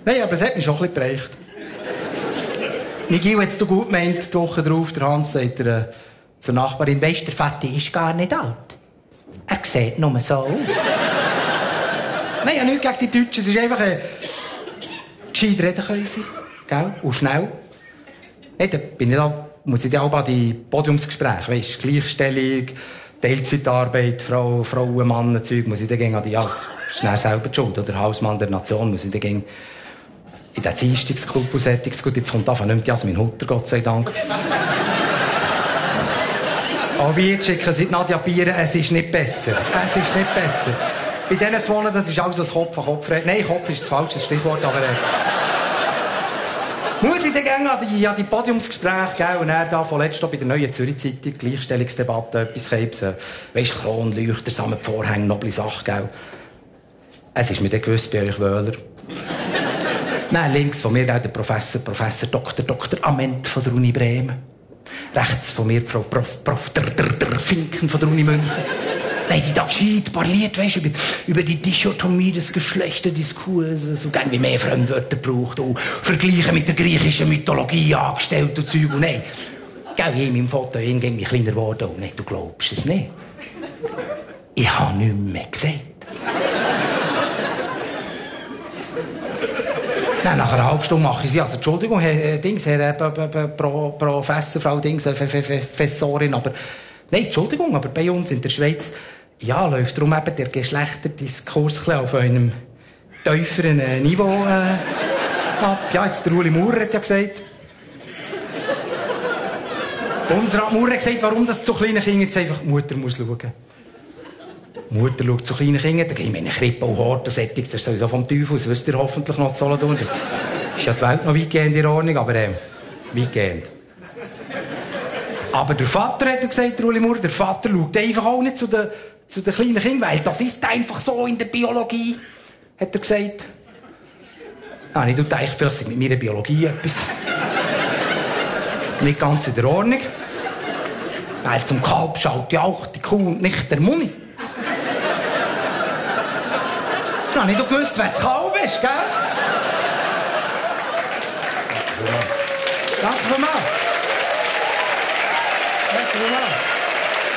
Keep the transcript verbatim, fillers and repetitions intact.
Nein, aber es hat mich schon ein bisschen geprägt. Nigel hat es so gut gemeint, die Woche drauf, der Hans sagt er, äh, zur Nachbarin, weisst, der Vati ist gar nicht alt. Er sieht nur so aus. Nein, ja, nichts gegen die Deutschen. Es ist einfach ein gescheit reden können sie, gell? Und schnell. Hey, da bin ich da, muss ich dann auch an die Podiumsgespräche, weisst, Gleichstellung, Teilzeitarbeit, Frau, Frauen, Mann, Zeug, muss ich dann gehen an die, ja, schnell selber die Schuld, oder Hausmann der Nation, muss ich dann gehen in den Dienstagsclub und sättiges. Gut, jetzt kommt einfach nicht mehr Jasmin Hutter, Gott sei Dank. Aber jetzt schicken sie Nadja Bieren, es ist nicht besser. Es ist nicht besser. Bei diesen zwei, das ist alles das Kopf an Kopf. Nein, Kopf ist das falsche Stichwort, aber... Äh, muss ich dann gerne an die, an die Podiumsgespräche gehen und dann da vorletzt bei der Neuen Zürich Zeitung, Gleichstellungsdebatte, etwas Krebsen. Weisst, Kronleuchter, Sammetvorhänge, noble Sache, gell? Es ist mir dann gewiss bei euch Wöhler. Nein, links von mir der Professor, Professor Doktor Doktor Ament von der Uni Bremen. Rechts von mir Frau Prof, Prof, der, der, der Finken von der Uni München. Nein, die da gescheit parliert, weisst, über, über die Dichotomie des Geschlechterdiskurses, so gern wie mehr Fremdwörter braucht, und Vergleiche mit der griechischen Mythologie angestellt und Zeug. Und nein, gell, ich in meinem Foto ging mich kleiner geworden. Und nein, du glaubst es nicht. Ich habe nichts mehr gesagt. Nein, nach einer halben Stunde mache ich sie. Also, Entschuldigung, Herr, Dings, Herr, äh, Pro, Professor, Frau Dings, äh, Professorin, aber, nein, Entschuldigung, aber bei uns in der Schweiz, ja, läuft darum eben der Geschlechterdiskurs auf einem tieferen äh, Niveau, äh, ab. Ja, jetzt der Uli Maurer hat ja gesagt. Unser Maurer hat gesagt, warum das zu kleinen Kindern jetzt einfach die Mutter muss schauen. Die Mutter schaut zu kleinen Kindern, da gehen wir in eine Krippe und Hort und Sättiges, das ist sowieso vom Teufel, das wisst ihr hoffentlich noch zu Solothurn. Ist ja die Welt noch weitgehend in Ordnung, aber äh, weitgehend. Aber der Vater, hat er gesagt, der Uli Maurer, der Vater schaut einfach auch nicht zu den, zu den kleinen Kindern, weil das ist einfach so in der Biologie, hat er gesagt. Ah, ich dachte, vielleicht ist mit meiner Biologie etwas nicht ganz in der Ordnung. Weil zum Kalb schaut ja auch die Kuh und nicht der Muni. Na, nicht gewusst, wer das Kalb ist, gell? Danke vielmals. Danke vielmals.